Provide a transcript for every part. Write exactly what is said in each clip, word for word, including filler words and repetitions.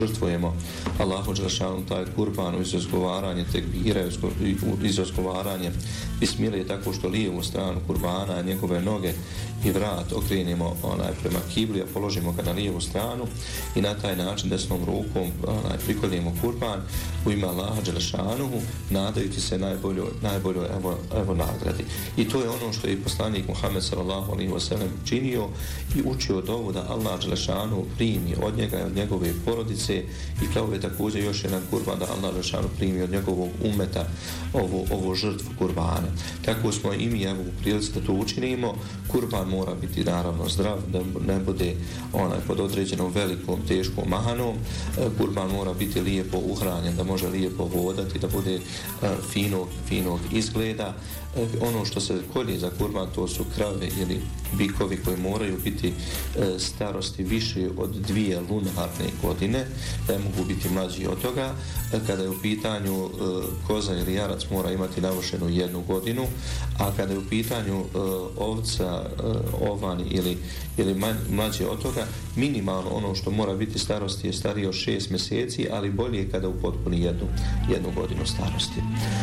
žrtvujemo Allahu dželešanu taj kurban iz izgovaranje tekbira, iz izgovaranje bismile, tako što lijevu stranu kurbana, njegove noge i vrat okrenemo onaj prema kibli, a položimo ga na lijevu stranu i na taj način desnom rukom onaj prikoljemo kurban u ime Allaha dželešanuhu, nadajući se najboljoj najboljoj evo, evo nagradi. I to je ono što je poslanik Muhammed sallallahu alejhi ve sellem činio i učio dovu da Allah dželešanuhu primi od njega i od njegove porodice, i kao je također još jedan kurban da Allah dželešanuhu primi od njegovog umeta ovu, ovu žrtvu kurbana. Tako smo i mi evo u prilici da to učinimo. Kurban mora biti naravno zdrav, da ne bude onaj pod određenom velikom teškom mahanom. Kurban mora biti lijepo uhranjen, da može lijepo vodati, da bude uh, finog, finog izgleda. Uh, ono što se kolje za kurban, to su krave ili bikovi koji moraju biti uh, starosti više od dvije lunarne godine, da mogu biti mlađi od toga. Uh, kada je u pitanju uh, koza ili jarac, mora imati navršenu jednu godinu, a kada je u pitanju uh, ovca, uh, ovani ili, ili manj, mlađi od toga, minimalno ono što mora biti starosti je starije od šest mjeseci, ali bolje je kada upotpuni jednu, jednu godinu starosti.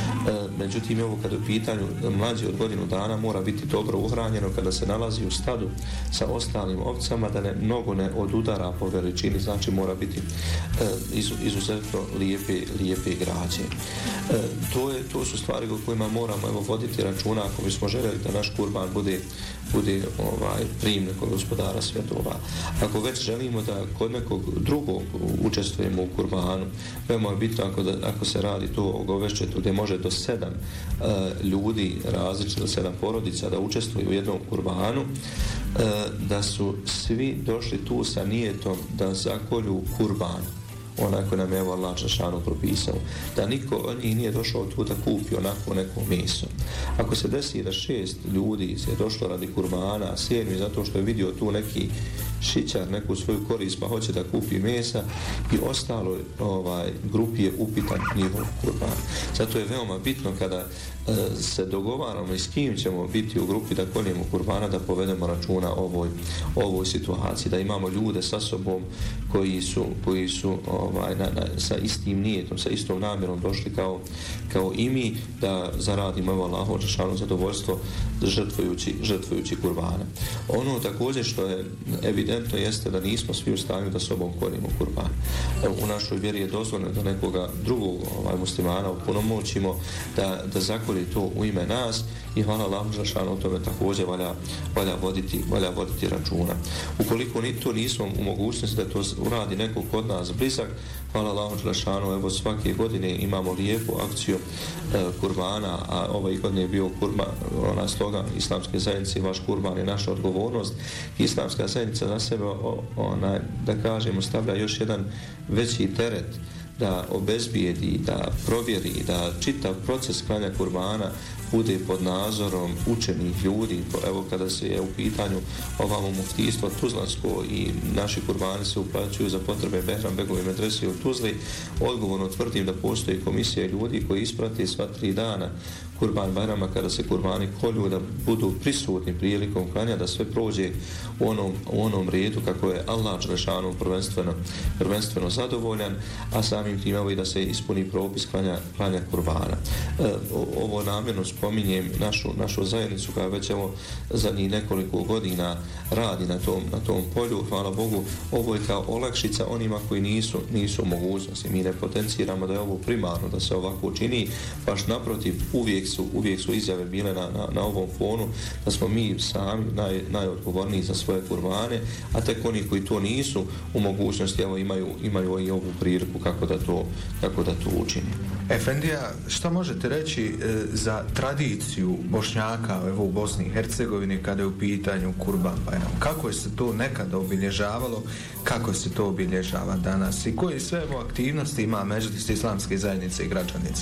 E, međutim, ovo kada u pitanju mlađi od godinu dana mora biti dobro uhranjeno kada se nalazi u stadu sa ostalim ovcama, da ne, mnogo ne odudara po veličini, znači mora biti e, izu, izuzetno lijepe, lijepe građe. E, to, je, to su stvari o kojima moramo evo, voditi računa ako bismo željeli da naš kurban bude, bude ovaj, primljen kod gospodara svjetova. Ako već želimo da kod nekog drugog učestvujemo u kurbanu, veoma je bitno ako, da, ako se radi to o govešćetu gdje može do sedam uh, ljudi različito, sedam porodica da učestvuju u jednom kurbanu, uh, da su svi došli tu sa nijetom da zakolju kurban onako nam je Allah dželešanu propisao, da niko od njih nije došao tu da kupi onako neko meso. Ako se desi da šest ljudi se je došlo radi kurbana, sedmi zato što je vidio tu neki šićar, neku svoju korist pa hoće da kupi mesa, i ostalo ovaj, grupi je upitan njihov kurban. Zato je veoma bitno kada e, se dogovaramo i s kim ćemo biti u grupi da koljemo kurbana, da povedemo računa o ovoj, ovoj situaciji, da imamo ljude sa sobom koji su, koji su ovaj, na, na, sa istim nijetom, sa istom namjerom došli kao, kao i mi, da zaradimo evo Allahu dželešanu zadovoljstvo žrtvujući, žrtvujući kurbana. Ono također što je evidentno jeste da nismo svi u stanju da sobom koljemo kurban. U našoj vjeri je dozvoljeno da nekoga drugog ovaj, muslimana opunomoćimo da, da zakolje to u ime nas, i hvala Allahu dželešanu o tome također valja, valja, voditi, valja voditi računa. Ukoliko ni to nismo u mogućnosti da to uradi neko kod nas blizak, hvala Allahu dželešanu, evo svake godine imamo lijepu akciju e, kurbana, a ovaj godine je bio kurban, ona slogan islamske zajednice, vaš kurban je naša odgovornost. Islamska zajednica na sebe o, onaj, da kažemo stavlja još jedan veći teret da obezbijedi, da provjeri, da čitav proces klanja kurbana bude pod nadzorom učenih ljudi. Evo kada se je u pitanju ovamo muftijstvo Tuzlansko i naši kurbani se uplaćuju za potrebe Behram Begove medrese u Tuzli, odgovorno tvrdim da postoji komisija ljudi koji isprate sva tri dana kurban Bajrama kada se kurbani kolju, da budu prisutni prilikom klanja, da sve prođe u onom, u onom redu kako je Allah dželešanu prvenstveno, prvenstveno zadovoljan, a samim tim evo i da se ispuni propis klanja, klanja kurbana. E, ovo namjerno spominjem našu, našu zajednicu koja već evo za njih nekoliko godina radi na tom, na tom polju. Hvala Bogu, ovo je kao olakšica onima koji nisu, nisu mogućnosti. Mi ne potenciramo da je ovo primarno da se ovako čini, baš naprotiv, uvijek su, uvijek su izjave bile na, na, na ovom fonu da smo mi sami naj, najodgovorniji za svoje kurbane, a tek oni koji to nisu u mogućnosti evo imaju, imaju i ovu priliku kako da to, kako da to učini. Efendija, šta možete reći e, za tradiciju Bošnjaka evo u Bosni i Hercegovini kada je u pitanju Kurban Bajram? Kako je se to nekada obilježavalo, kako se to obilježava danas i koje sve aktivnosti ima Medžlis islamske zajednice i građanica?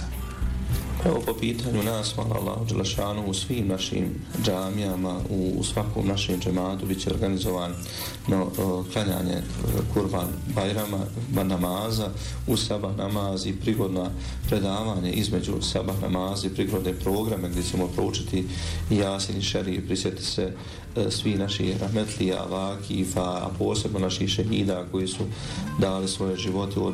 Evo po pitanju nas, hvala Allahu dželešanu, u svim našim džamijama, u, u svakom našem džematu bit će organizovan no, klanjanje Kurban Bajrama, namaza, u sabah namaz i prigodna predavanje između sabah namaza i prigodne programe gdje ćemo proučiti Jasin i Šerif, prisjeti se e, svi naši rahmetlija, vakifa, a posebno naših šehida koji su dali svoje živote u